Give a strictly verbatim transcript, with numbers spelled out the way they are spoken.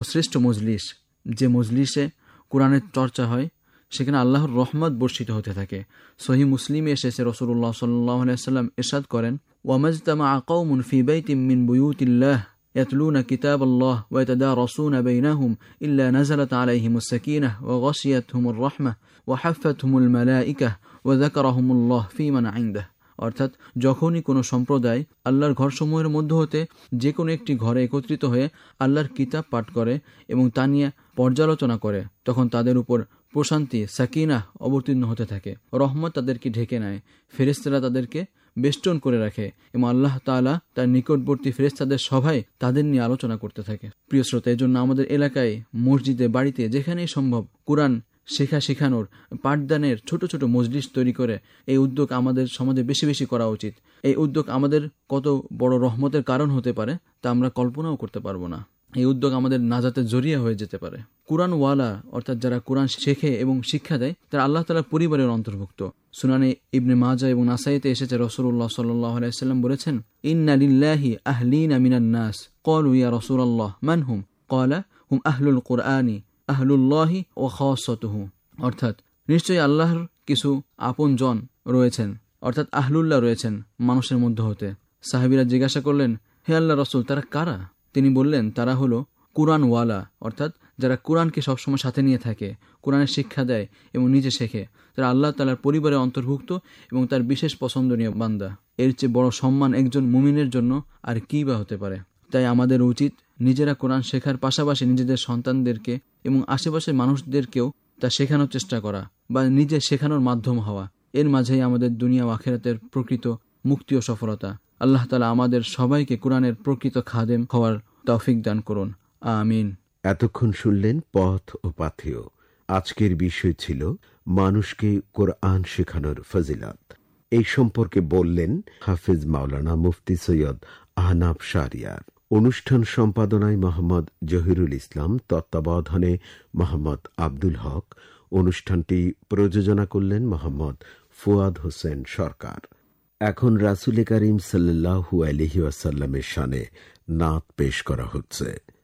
শ্রেষ্ঠ মজলিস, যে মজলিসে কোরআনের চর্চা হয়, সেখানে আল্লাহর রহমত বর্ষিত হতে থাকে। সহিহ মুসলিমে এসেছে, রাসূলুল্লাহ সাল্লাল্লাহু আলাইহি ওয়াসাল্লাম ইরশাদ করেন, ওয়ামাজতামাআ কওমুন ফি বাইতিন মিন বুয়ুতিল্লাহ ইয়াতলুনা কিতাবাল্লাহ ওয়া ইয়াতাদারাসুনা বাইনাহুম ইল্লা নাযালাত আলাইহিমুস সাকিনাহ ওয়া গাশিয়াতহুমুর রাহমাহ ওয়া হাফফাতহুমুল মালায়েকাহ ওয়া যাকারাহুমুল্লাহ ফী মান ইনদাহ। অর্থাৎ যখনই কোনো সম্প্রদায় আল্লাহর ঘরসমূহের মধ্যে হতে যে কোনো একটি ঘরে একত্রিত হয়ে আল্লাহর কিতাব পাঠ করে এবং তা নিয়ে পর্যালোচনা করে, তখন তাদের উপর প্রশান্তি, সাকিনাহ অবতীর্ণ হতে থাকে, রহমত তাদেরকে ঢেকে নেয়, ফেরেশতারা তাদেরকে বেষ্টন করে রাখে এবং আল্লাহ তাআলা তার নিকটবর্তী ফেরেশতাদের সভায় তাদের নিয়ে আলোচনা করতে থাকে। প্রিয় শ্রোতা, এই জন্য আমাদের এলাকায়, মসজিদে, বাড়িতে যেখানেই সম্ভব কোরআন শেখা শেখানোর, পাঠদানের ছোট ছোট মজলিস তৈরি করে এই উদ্যোগ আমাদের সমাজে বেশি বেশি করা উচিত। এই উদ্যোগ আমাদের কত বড় রহমতের কারণ হতে পারে তা আমরা কল্পনাও করতে পারবো না। এই উদ্যোগ আমাদের নাজাতের জরিয়া হয়ে যেতে পারে। কুরআনওয়ালা অর্থাৎ যারা কোরআন শেখে এবং শিক্ষা দেয়, তারা আল্লাহ তাআলার পরিবারের অন্তর্ভুক্ত। সুনানে ইবনে মাজাহ এবং নাসাইতে এসেছে, রাসূলুল্লাহ সাল্লাল্লাহু আলাইহি ওয়াসাল্লাম বলেছেন, ইন্না লিল্লাহি আহলিনা মিনান নাস ক্বালু ইয়া রাসূলুল্লাহ মান হুম ক্বালা হুম আহলুল কুরআনি আহলুল্লাহি ওয়া খাসাতুহু। অর্থাৎ নিশ্চয়ই আল্লাহর কিছু আপন জন রয়েছেন, অর্থাৎ আহলুল্লাহ রয়েছেন মানুষের মধ্যে হতে। সাহাবীরা জিজ্ঞাসা করলেন, হে আল্লাহর রাসূল, তারা কারা? তিনি বললেন, তারা হলো কুরআনওয়ালা, অর্থাৎ যারা কোরআনকে সবসময় সাথে নিয়ে থাকে, কোরআনের শিক্ষা দেয় এবং নিজে শেখে, তারা আল্লাহ তাআলার পরিবারে অন্তর্ভুক্ত এবং তার বিশেষ পছন্দনীয় বান্দা। এর চেয়ে বড় সম্মান একজন মুমিনের জন্য আর কি বা হতে পারে? তাই আমাদের উচিত নিজেরা কোরআন শেখার পাশাপাশি নিজেদের সন্তানদেরকে এবং আশেপাশের মানুষদেরকেও তা শেখানোর চেষ্টা করা বা নিজে শেখানোর মাধ্যম হওয়া। এর মাঝেই আমাদের দুনিয়া ও আখিরাতের প্রকৃত মুক্তি ও সফলতা। আল্লাহ তাআলা আমাদের সবাইকে কোরআনের প্রকৃত খাদেম হওয়ার তৌফিক দান করুন, আমিন। এতক্ষণ শুনলেন পথ ও পাথেয়। আজকের বিষয় ছিল মানুষকে কোরআন শেখানোর ফজিলত। এই সম্পর্কে বললেন হাফেজ মাওলানা মুফতি সৈয়দ আহনাফ শাহরিয়ার। অনুষ্ঠান সম্পাদনায় মোহাম্মদ জহিরুল ইসলাম, তত্ত্বাবধানে মোহাম্মদ আব্দুল হক। অনুষ্ঠানটি প্রযোজনা করলেন মোহাম্মদ ফুয়াদ হোসেন সরকার। এখন রাসূল করিম সাল্লাল্লাহু আলাইহি ওয়াসাল্লামের শানে নাত পেশ করা হচ্ছে।